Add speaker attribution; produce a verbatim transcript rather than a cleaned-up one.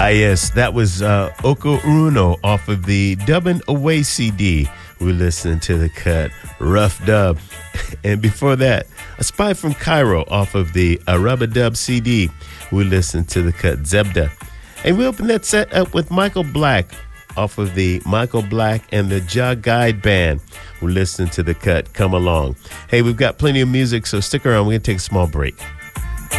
Speaker 1: Ah, yes, that was uh, Oko Uno off of the Dubbin' Away C D. We listened to the cut Rough Dub. And before that, A Spy from Cairo off of the Araba Dub C D. We listened to the cut Zebda. And we opened that set up with Michael Black off of the Michael Black and the Ja Guide Band. We listened to the cut Come Along. Hey, we've got plenty of music, so stick around. We're going to take a small break.